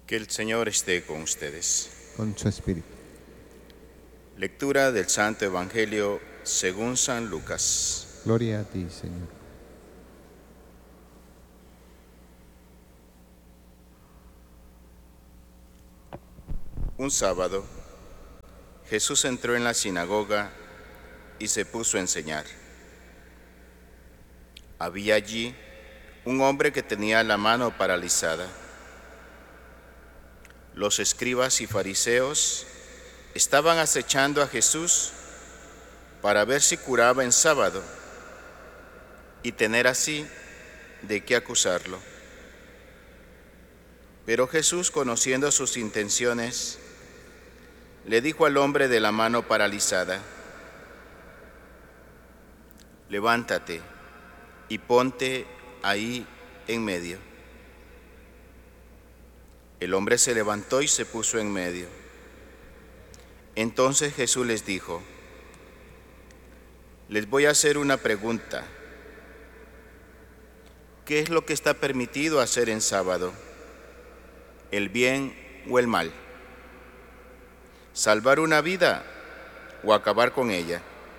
Que el Señor esté con ustedes. Con su espíritu. Lectura del Santo Evangelio según San Lucas. Gloria a ti, Señor. Un sábado, Jesús entró en la sinagoga y se puso a enseñar. Había allí un hombre que tenía la mano paralizada. Los escribas y fariseos estaban acechando a Jesús para ver si curaba en sábado y tener así de qué acusarlo. Pero Jesús, conociendo sus intenciones, le dijo al hombre de la mano paralizada: levántate y ponte ahí en medio. El hombre se levantó y se puso en medio. Entonces Jesús les dijo: les voy a hacer una pregunta. ¿Qué es lo que está permitido hacer en sábado? ¿El bien o el mal? ¿Salvar una vida o acabar con ella?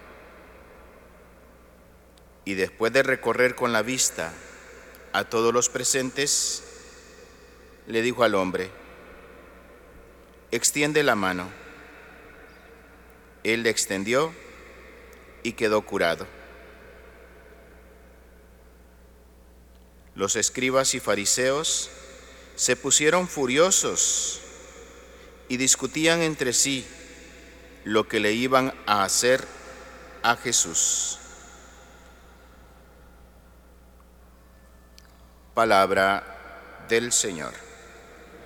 Y después de recorrer con la vista a todos los presentes, le dijo al hombre: extiende la mano. Él le extendió y quedó curado. Los escribas y fariseos se pusieron furiosos y discutían entre sí lo que le iban a hacer a Jesús. Palabra del Señor.